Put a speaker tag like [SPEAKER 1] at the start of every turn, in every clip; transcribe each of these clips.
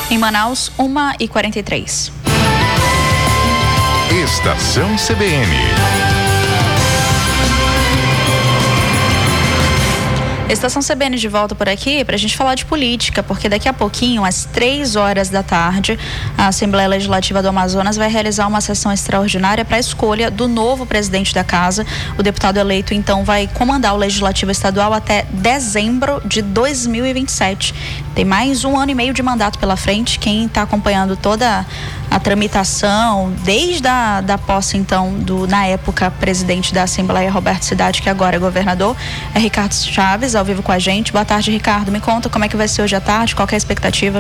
[SPEAKER 1] Em Manaus, 1h43.
[SPEAKER 2] Estação CBN.
[SPEAKER 1] Estação CBN de volta por aqui para a gente falar de política, porque daqui a pouquinho, às 3h da tarde, a Assembleia Legislativa do Amazonas vai realizar uma sessão extraordinária para a escolha do novo presidente da casa. O deputado eleito, então, vai comandar o Legislativo Estadual até dezembro de 2027. Tem mais 1 ano e meio de mandato pela frente. Quem está acompanhando toda a tramitação, desde da posse, então, na época, presidente da Assembleia, Roberto Cidade, que agora é governador, é Ricardo Chaves, ao vivo com a gente. Boa tarde, Ricardo. Me conta como é que vai ser hoje à tarde, qual que é a expectativa?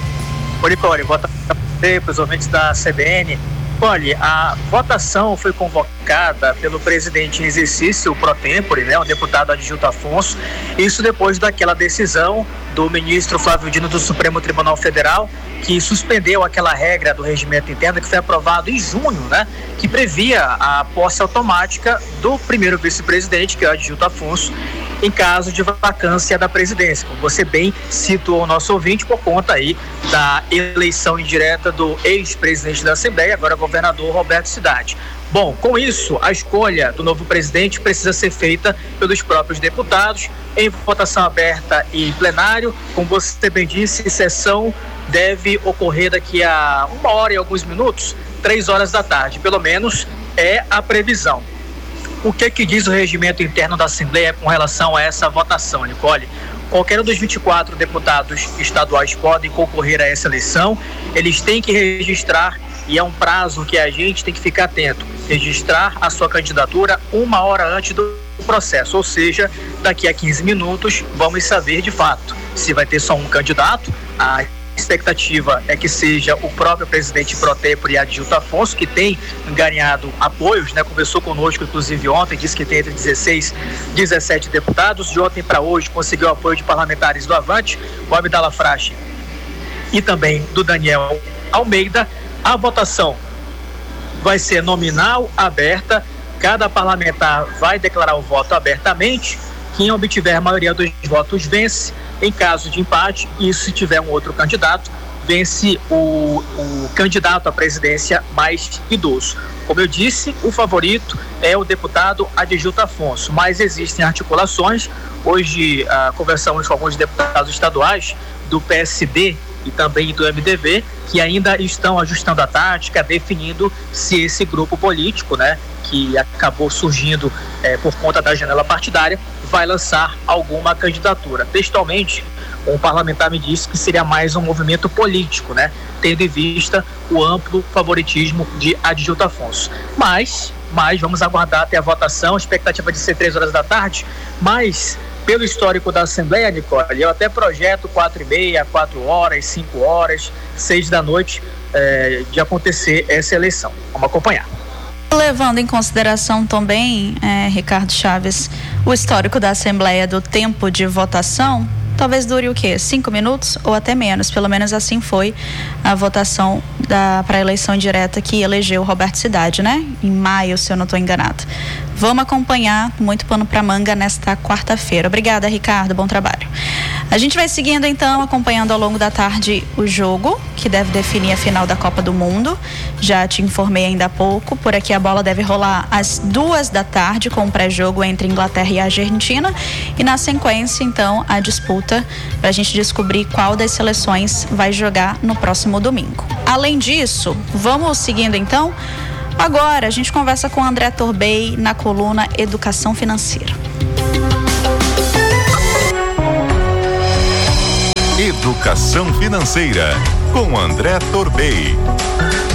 [SPEAKER 3] Oi, Nicole. Boa tarde para você, para os ouvintes da CBN. Olha, a votação foi convocada pelo presidente em exercício, o pro tempore, o deputado Adilto Afonso, isso depois daquela decisão do ministro Flávio Dino do Supremo Tribunal Federal, que suspendeu aquela regra do regimento interno que foi aprovado em junho, que previa a posse automática do primeiro vice-presidente, que é o Adilto Afonso, em caso de vacância da presidência, como você bem citou o nosso ouvinte, por conta aí da eleição indireta do ex-presidente da Assembleia, agora governador Roberto Cidade. Bom, com isso, a escolha do novo presidente precisa ser feita pelos próprios deputados, em votação aberta e plenário. Como você bem disse, sessão deve ocorrer daqui a 1 hora e alguns minutos, 3h da tarde, pelo menos é a previsão. O que diz o regimento interno da Assembleia com relação a essa votação, Nicole? Qualquer um dos 24 deputados estaduais podem concorrer a essa eleição. Eles têm que registrar, e é um prazo que a gente tem que ficar atento, registrar a sua candidatura 1 hora antes do processo, ou seja, daqui a 15 minutos vamos saber de fato se vai ter só um candidato. A expectativa é que seja o próprio presidente pro tempore Adilto Afonso, que tem ganhado apoios, conversou conosco inclusive ontem, disse que tem entre 16 e 17 deputados. De ontem para hoje conseguiu apoio de parlamentares do Avante, o Abdala Frache e também do Daniel Almeida. A votação vai ser nominal, aberta, cada parlamentar vai declarar o voto abertamente. Quem obtiver a maioria dos votos vence. Em caso de empate, e se tiver um outro candidato, vence o candidato à presidência mais idoso. Como eu disse, o favorito é o deputado Adilto Afonso, mas existem articulações. Hoje conversamos com alguns deputados estaduais do PSD e também do MDB, que ainda estão ajustando a tática, definindo se esse grupo político, que acabou surgindo por conta da janela partidária, vai lançar alguma candidatura. Textualmente, um parlamentar me disse que seria mais um movimento político, tendo em vista o amplo favoritismo de Adilto Afonso. Mas vamos aguardar até a votação, a expectativa de ser 3h da tarde, mas pelo histórico da Assembleia, Nicole, eu até projeto 4h30, 4h, 5h, 6 da noite de acontecer essa eleição. Vamos acompanhar.
[SPEAKER 1] Levando em consideração também, Ricardo Chaves, o histórico da Assembleia do tempo de votação, talvez dure o quê? 5 minutos ou até menos. Pelo menos assim foi a votação para a eleição indireta que elegeu Roberto Cidade, em maio, se eu não estou enganada. Vamos acompanhar, muito pano para manga nesta quarta-feira. Obrigada, Ricardo, bom trabalho. A gente vai seguindo então, acompanhando ao longo da tarde o jogo, que deve definir a final da Copa do Mundo. Já te informei ainda há pouco, por aqui a bola deve rolar às 2 da tarde com o pré-jogo entre Inglaterra e Argentina. E na sequência, então, a disputa para a gente descobrir qual das seleções vai jogar no próximo domingo. Além disso, vamos seguindo então. Agora a gente conversa com André Torbey na coluna Educação Financeira.
[SPEAKER 2] Educação Financeira, com André Torbey.